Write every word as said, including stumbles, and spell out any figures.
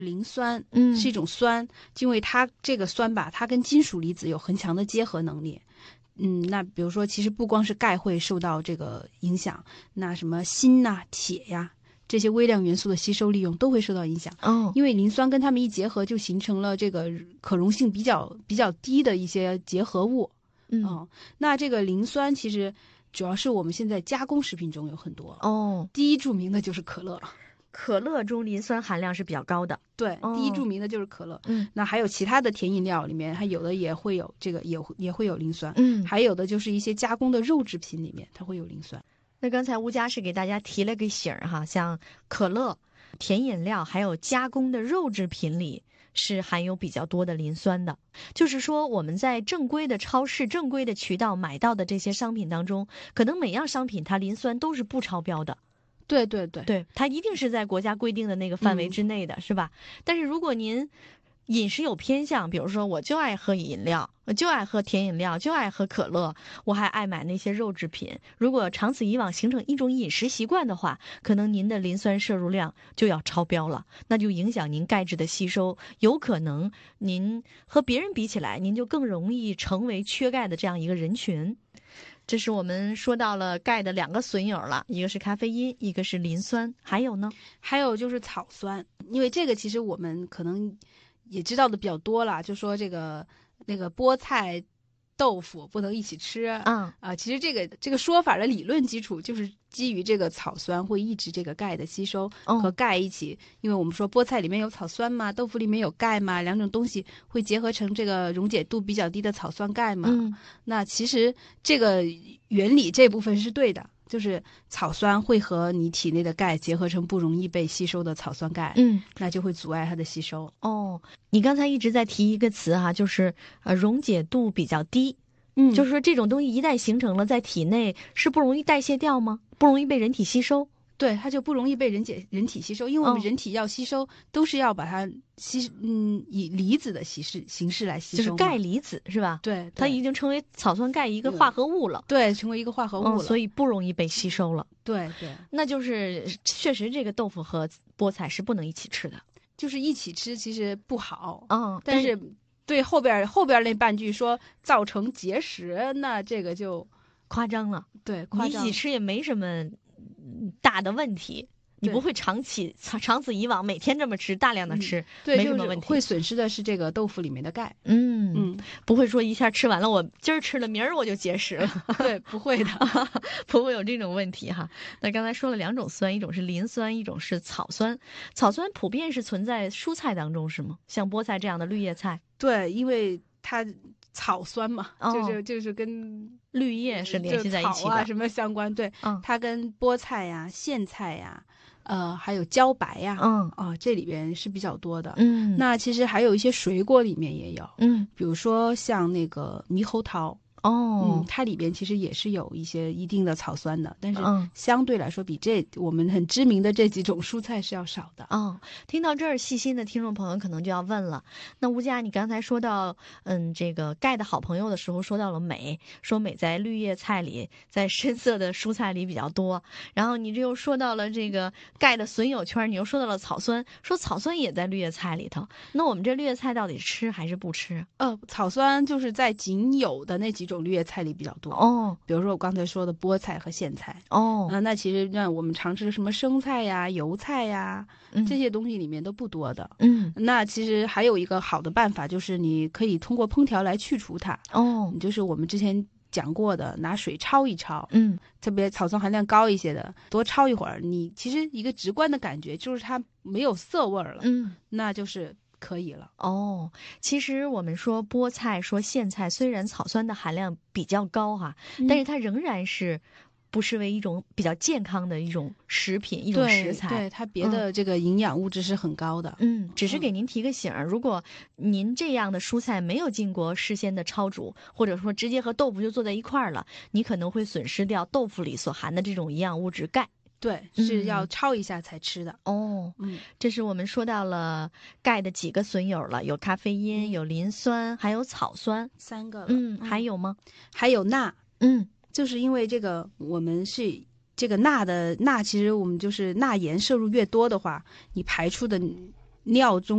磷酸嗯是一种酸，因为它这个酸吧，它跟金属离子有很强的结合能力。嗯，那比如说，其实不光是钙会受到这个影响，那什么锌呐、铁呀这些微量元素的吸收利用都会受到影响。 哦， 因为磷酸跟它们一结合，就形成了这个可溶性比较比较低的一些结合物。 嗯哦，那这个磷酸其实主要是我们现在加工食品中有很多。 哦， 第一著名的就是可乐。 可乐中磷酸含量是比较高的。 对， 哦第一著名的就是可乐。 嗯那还有其他的甜饮料里面，它有的也会有这个，也也会有磷酸。 嗯， 还有的就是一些加工的肉制品里面，它会有磷酸。 那刚才吴佳是给大家提了个醒儿哈，像可乐、甜饮料还有加工的肉制品里是含有比较多的磷酸的。就是说我们在正规的超市、正规的渠道买到的这些商品当中，可能每样商品它磷酸都是不超标的。 对对对， 对，它一定是在国家规定的那个范围之内的， 嗯、 是吧？但是如果您饮食有偏向，比如说我就爱喝饮料，我就爱喝甜饮料，就爱喝可乐，我还爱买那些肉制品，如果长此以往形成一种饮食习惯的话，可能您的磷酸摄入量就要超标了，那就影响您钙质的吸收，有可能您和别人比起来，您就更容易成为缺钙的这样一个人群。这是我们说到了钙的两个损友了，一个是咖啡因，一个是磷酸，还有呢？ 还有就是草酸，因为这个其实我们可能也知道的比较多了，就说这个那个菠菜、豆腐不能一起吃啊、 嗯呃。其实这个这个说法的理论基础就是基于这个草酸会抑制这个钙的吸收， 哦和钙一起，因为我们说菠菜里面有草酸嘛，豆腐里面有钙嘛，两种东西会结合成这个溶解度比较低的草酸钙嘛。 嗯， 那其实这个原理这部分是对的。就是草酸会和你体内的钙结合成不容易被吸收的草酸钙， 嗯， 那就会阻碍它的吸收。 哦，你刚才一直在提一个词哈、啊，就是呃溶解度比较低， 嗯， 就是说这种东西一旦形成了，在体内是不容易代谢掉吗？不容易被人体吸收？ 对，它就不容易被人解人体吸收，因为我们人体要吸收、哦、都是要把它吸，嗯，以离子的形式形式来吸收， 就是钙离子是吧？ 对，对， 它已经成为草酸钙一个化合物了， 对，成为一个化合物了、 嗯，所以不容易被吸收了。 对对， 那就是确实这个豆腐和菠菜是不能一起吃的， 就是一起吃其实不好， 嗯， 但是对后边后边那半句说造成结石，那这个就夸张了。 对，夸张， 你一起吃也没什么大的问题。你不会长期长此以往每天这么吃，大量的吃、嗯、 对， 没什么问题。 会损失的是这个豆腐里面的钙。 嗯嗯， 不会说一下吃完了，我今儿吃了，明儿我就结石了。 对，不会的， 不会有这种问题哈。那刚才说了两种酸，一种是磷酸，一种是草酸。草酸普遍是存在蔬菜当中是吗？像菠菜这样的绿叶菜？ 对，因为它草酸嘛， 哦、 就是就是跟绿叶是联系在一起的， 草啊什么相关。对， 嗯， 它跟菠菜呀、苋菜呀。呃，还有茭白呀， 嗯， 哦，这里边是比较多的， 嗯， 那其实还有一些水果里面也有， 嗯， 比如说像那个猕猴桃， 哦， 嗯，它里边其实也是有一些一定的草酸的，但是嗯相对来说比这我们很知名的这几种蔬菜是要少的。 哦，听到这儿，细心的听众朋友可能就要问了，那吴佳，你刚才说到，嗯，这个钙的好朋友的时候，说到了镁，说镁在绿叶菜里，在深色的蔬菜里比较多，然后你这又说到了这个钙的损友圈，你又说到了草酸，说草酸也在绿叶菜里头，那我们这绿叶菜到底吃还是不吃？ 呃，草酸就是在仅有的那几种绿叶菜里比较多哦， 比如说我刚才说的菠菜和苋菜哦， 啊、呃，那其实让我们常吃的什么生菜呀、油菜呀、嗯、这些东西里面都不多的。 嗯， 那其实还有一个好的办法，就是你可以通过烹调来去除它。 哦， 就是我们之前讲过的，拿水焯一焯， 嗯， 特别草酸含量高一些的，多焯一会儿，你其实一个直观的感觉就是它没有涩味了， 嗯， 那就是可以了。 哦，其实我们说菠菜、说苋菜，虽然草酸的含量比较高哈、嗯，但是它仍然是不失为一种比较健康的一种食品、一种食材。 对，它别的这个营养物质是很高的。 嗯，只是给您提个醒儿、嗯，如果您这样的蔬菜没有经过事先的焯煮，或者说直接和豆腐就做在一块儿了，你可能会损失掉豆腐里所含的这种营养物质钙。 对，是要焯一下才吃的。 哦， 嗯， 这是我们说到了钙的几个损友了，有咖啡因、 嗯、 有磷酸，还有草酸， 三个了。 嗯，还有吗？ 还有钠。 嗯， 就是因为这个，我们是这个钠的钠，其实我们就是钠盐摄入越多的话，你排出的尿中。